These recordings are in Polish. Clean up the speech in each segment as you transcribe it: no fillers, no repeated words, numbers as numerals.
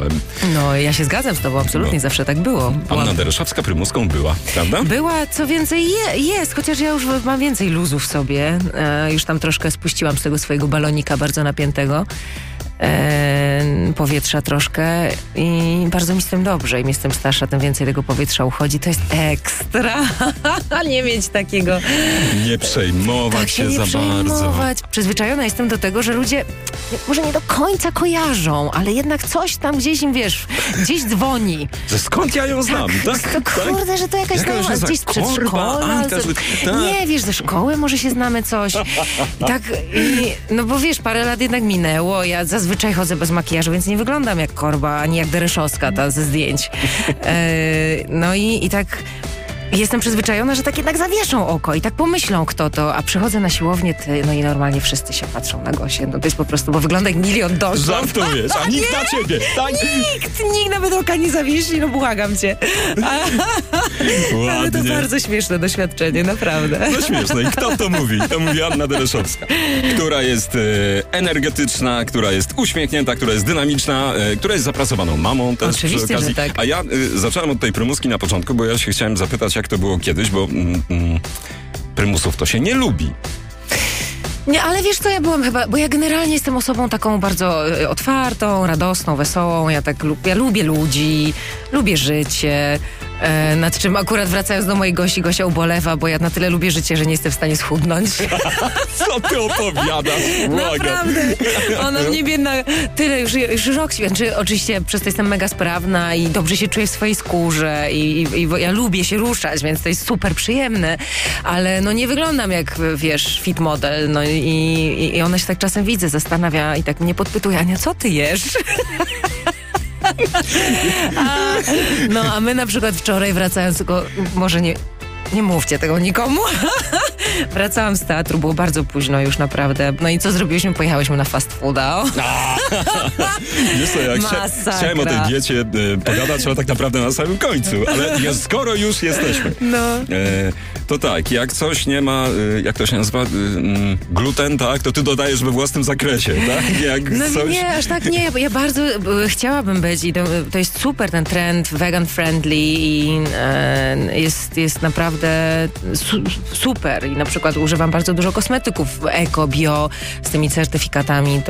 ideałem. No, ja się zgadzam z tobą, absolutnie, zawsze tak było. Anna Dereszowska prymuską była, prawda? Była, co więcej jest, chociaż ja już mam więcej luzu w sobie. Już tam troszkę spuściłam z tego swojego balonika bardzo napiętego. Powietrza troszkę i bardzo mi z tym dobrze. Im jestem starsza, tym więcej tego powietrza uchodzi. To jest ekstra. Nie mieć takiego... Nie przejmować tak się za bardzo. Przyzwyczajona jestem do tego, że ludzie może nie do końca kojarzą, ale jednak coś tam gdzieś im, wiesz, gdzieś dzwoni. Że skąd ja ją znam, tak? To kurde, że to jakaś gdzieś z przedszkola. Nie, wiesz, ze szkoły może się znamy coś. No bo wiesz, parę lat jednak minęło. Ja zazwyczaj chodzę bez makijażu, więc nie wyglądam jak Korba, ani jak Dereszowska ta ze zdjęć. No i tak jestem przyzwyczajona, że tak jednak zawieszą oko i tak pomyślą, kto to, a przychodzę na siłownię, no i normalnie wszyscy się patrzą na Gosię. No to jest po prostu, bo wygląda jak milion doszów. Żartujesz, a nikt na ciebie, tak? Nikt nawet oka nie zawiesi, no błagam cię. Ale to bardzo śmieszne doświadczenie, naprawdę. No śmieszne. I kto to mówi? To mówi Anna Dereszowska, która jest energetyczna, która jest uśmiechnięta, która jest dynamiczna, która jest zapracowaną mamą też. Oczywiście, przy okazji. że tak. A ja zacząłem od tej prymuski na początku, bo ja się chciałem zapytać, jak to było kiedyś, bo prymusów to się nie lubi. Nie, ale wiesz co, ja byłam chyba, bo ja generalnie jestem osobą taką bardzo otwartą, radosną, wesołą, ja lubię ludzi, lubię życie, nad czym akurat wracając do mojej Gosi, Gosia ubolewa, bo ja na tyle lubię życie, że nie jestem w stanie schudnąć. Co ty opowiadasz? Naprawdę. Ona mnie biedna tyle, już rok świadczy. Oczywiście przez to jestem mega sprawna i dobrze się czuję w swojej skórze i ja lubię się ruszać, więc to jest super przyjemne, ale no nie wyglądam jak, wiesz, fit model, no i ona się tak czasem widzę, zastanawia i tak mnie podpytuje, Ania, co ty jesz? A my na przykład wczoraj wracając, tylko może nie mówcie tego nikomu. Wracałam z teatru, było bardzo późno już naprawdę. No i co zrobiliśmy? Pojechałyśmy na fast fooda. Wiesz co, chciałem o tej diecie pogadać, ale tak naprawdę na samym końcu. Ale skoro już jesteśmy, to tak, jak coś nie ma, jak to się nazywa, gluten, tak, to ty dodajesz we własnym zakresie, tak? Nie, aż tak nie. Ja bardzo chciałabym być i to jest super ten trend vegan friendly i jest naprawdę super i na przykład używam bardzo dużo kosmetyków eko, bio z tymi certyfikatami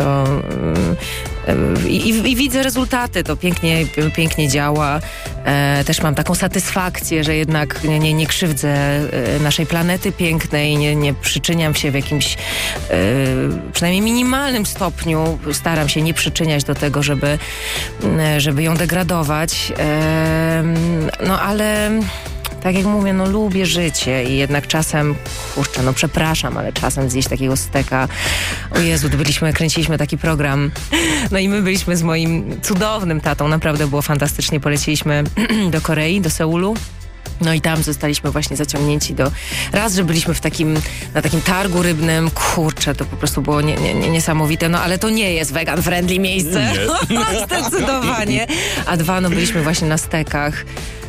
i widzę rezultaty, to pięknie działa. Też mam taką satysfakcję, że jednak nie krzywdzę naszej planety pięknej, nie przyczyniam się w jakimś przynajmniej minimalnym stopniu, staram się nie przyczyniać do tego, żeby ją degradować. No ale tak jak mówię, no lubię życie i jednak czasem, przepraszam, ale czasem zjeść takiego steka. O Jezu, kręciliśmy taki program. No i my byliśmy z moim cudownym tatą, naprawdę było fantastycznie. Poleciliśmy do Korei, do Seulu. No i tam zostaliśmy właśnie zaciągnięci że byliśmy na takim targu rybnym. Kurczę, to po prostu było niesamowite. No ale to nie jest vegan friendly miejsce. Zdecydowanie. A dwa, byliśmy właśnie na stekach.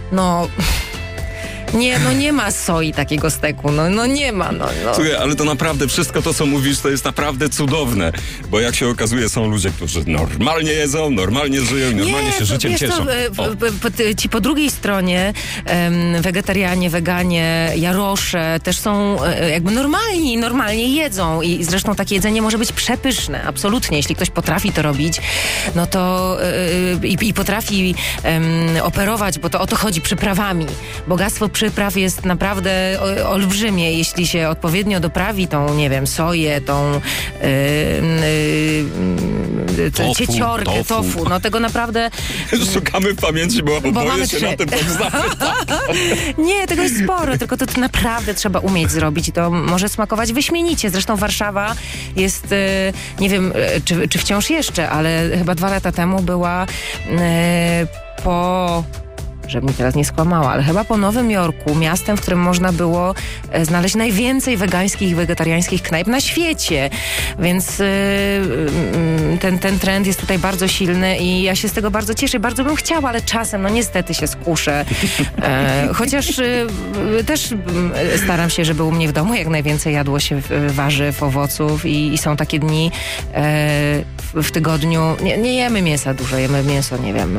Nie ma soi takiego steku, nie ma, Słuchaj, ale to naprawdę wszystko to, co mówisz, to jest naprawdę cudowne, bo jak się okazuje, są ludzie, którzy normalnie jedzą, normalnie żyją, normalnie się życiem cieszą. Ci po drugiej stronie wegetarianie, weganie, jarosze też są jakby normalnie jedzą i zresztą takie jedzenie może być przepyszne, absolutnie, jeśli ktoś potrafi to robić, no to i potrafi operować, bo to o to chodzi przyprawami. Bogactwo przypraw jest naprawdę olbrzymie, jeśli się odpowiednio doprawi tą, nie wiem, soję, tą cieciorkę, tofu. No tego naprawdę... Szukamy w pamięci, bo boję się na tym podznamy. Nie, tego jest sporo, tylko to naprawdę trzeba umieć zrobić i to może smakować wyśmienicie. Zresztą Warszawa jest, nie wiem, czy wciąż jeszcze, ale chyba 2 lata temu była żebym mi teraz nie skłamała, ale chyba po Nowym Jorku, miastem, w którym można było znaleźć najwięcej wegańskich i wegetariańskich knajp na świecie. Więc ten trend jest tutaj bardzo silny i ja się z tego bardzo cieszę. Bardzo bym chciała, ale czasem, niestety się skuszę. Chociaż też staram się, żeby u mnie w domu jak najwięcej jadło się warzyw, owoców i są takie dni w tygodniu. Nie jemy mięsa dużo, jemy mięso, nie wiem,